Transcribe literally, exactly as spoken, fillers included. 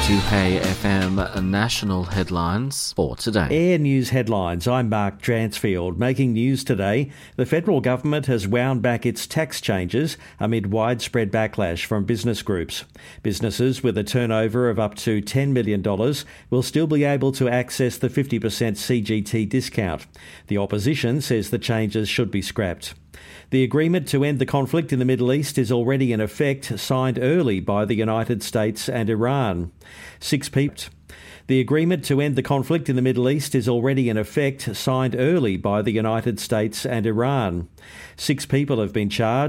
two Hey F M national headlines for today. Air News headlines. I'm Mark Dransfield. Making news today, the federal government has wound back its tax changes amid widespread backlash from business groups. Businesses with a turnover of up to ten million dollars will still be able to access the fifty percent C G T discount. The opposition says the changes should be scrapped. The agreement to end the conflict in the Middle East is already in effect, signed early by the United States and Iran. Six people. The agreement to end the conflict in the Middle East is already in effect, signed early by the United States and Iran. Six people have been charged